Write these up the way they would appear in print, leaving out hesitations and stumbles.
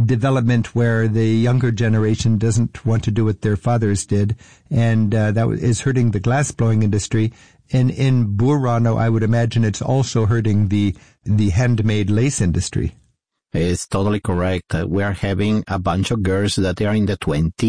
development where the younger generation doesn't want to do what their fathers did, and that is hurting the glass-blowing industry. And in Burano, I would imagine it's also hurting the handmade lace industry. It's totally correct. We are having a bunch of girls that are in the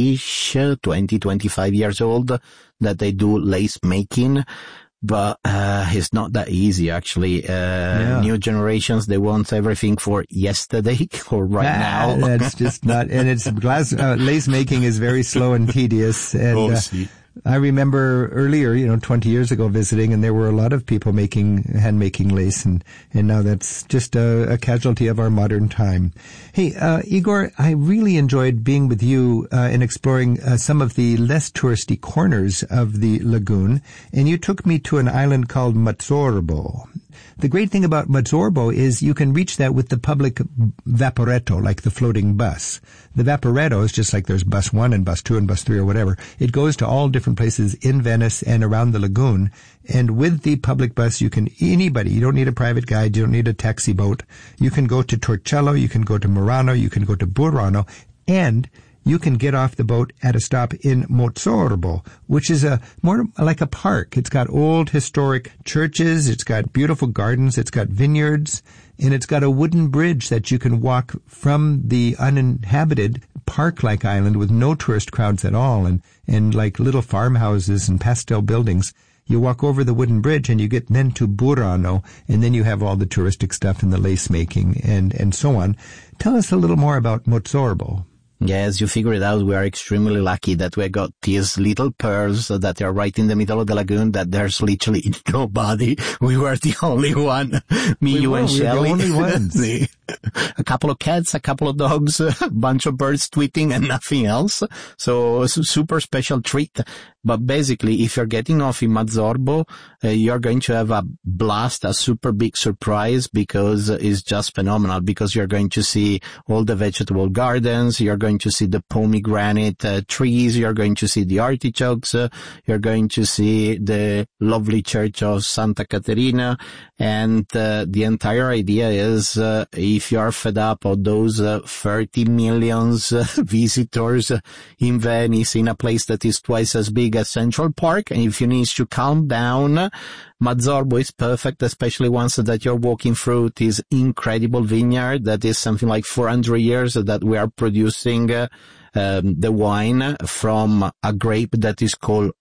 25 years old, that they do lace making. But it's not that easy, actually. New generations, they want everything for yesterday or now. That's just not, and it's lace making is very slow and tedious. And I remember earlier, 20 years ago visiting, and there were a lot of people hand making lace, and now that's just a casualty of our modern time. Hey, Igor, I really enjoyed being with you and exploring some of the less touristy corners of the lagoon, and you took me to an island called Mazzorbo. The great thing about Mazzorbo is you can reach that with the public Vaporetto, like the floating bus. The Vaporetto is just like there's bus 1 and bus 2 and bus 3 or whatever. It goes to all different places in Venice and around the lagoon. And with the public bus, you don't need a private guide, you don't need a taxi boat. You can go to Torcello, you can go to Murano, you can go to Burano, and you can get off the boat at a stop in Mazzorbo, which is more like a park. It's got old historic churches, it's got beautiful gardens, it's got vineyards, and it's got a wooden bridge that you can walk from the uninhabited park-like island with no tourist crowds at all, and like little farmhouses and pastel buildings. You walk over the wooden bridge and you get then to Burano, and then you have all the touristic stuff and the lace making and so on. Tell us a little more about Mazzorbo. Yes, you figure it out. We are extremely lucky that we got these little pearls that are right in the middle of the lagoon, that there's literally nobody. We were the only one. You and Shelley. We were the only ones. A couple of cats, a couple of dogs, a bunch of birds tweeting and nothing else. So it's a super special treat. But basically, if you're getting off in Mazzorbo, you're going to have a blast, a super big surprise, because it's just phenomenal, because you're going to see all the vegetable gardens, you're going to see the pomegranate trees, you're going to see the artichokes, you're going to see the lovely church of Santa Caterina, and the entire idea is, if you're fed up of those 30 million visitors in Venice, in a place that is twice as big as Central Park, and if you need to calm down, Mazzorbo is perfect, especially once that you're walking through this incredible vineyard that is something like 400 years that we are producing the wine from a grape that is called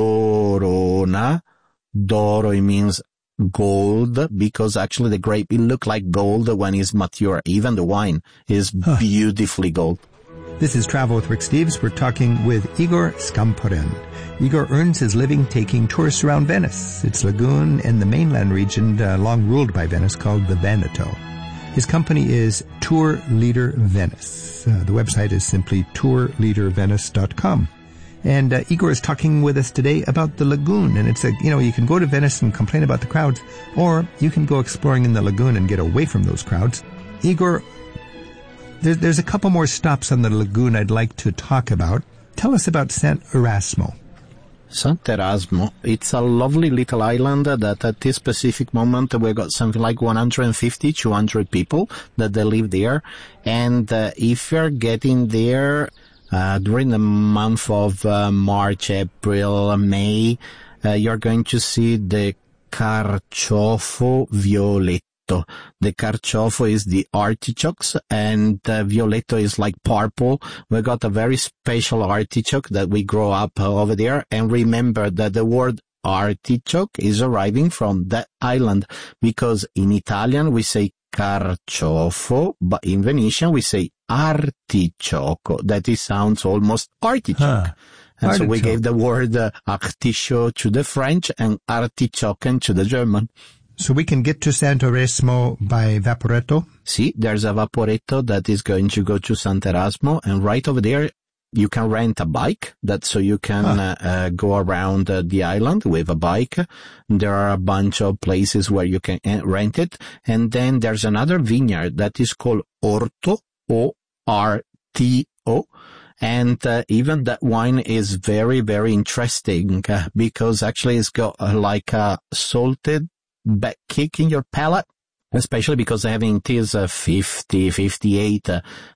Dorona. Doro, it means gold, because actually the grape, it looks like gold when it's mature. Even the wine is beautifully gold. This is Travel with Rick Steves. We're talking with Igor Scamporin. Igor earns his living taking tourists around Venice, its lagoon, and the mainland region long ruled by Venice called the Veneto. His company is Tour Leader Venice. The website is simply tourleadervenice.com. And Igor is talking with us today about the lagoon. And it's you can go to Venice and complain about the crowds, or you can go exploring in the lagoon and get away from those crowds. Igor, there's a couple more stops on the lagoon I'd like to talk about. Tell us about Sant'Erasmo. Sant'Erasmo, it's a lovely little island that at this specific moment we got something like 150, 200 people that they live there. And if you're getting there during the month of March, April, May, you're going to see the Carciofo Violetto. The carciofo is the artichokes, and violetto is like purple. We got a very special artichoke that we grow up over there. And remember that the word artichoke is arriving from that island, because in Italian we say carciofo, but in Venetian we say artichoco. That sounds almost artichoke. And so we gave the word artichoke to the French and artichoken to the German. So we can get to Sant'Erasmo by Vaporetto? See, there's a Vaporetto that is going to go to Sant'Erasmo, and right over there you can rent a bike, so you can go around the island with a bike. There are a bunch of places where you can rent it, and then there's another vineyard that is called Orto, O-R-T-O. And even that wine is very, very interesting because actually it's got like a salted back kick in your palate, especially because having this 50, 58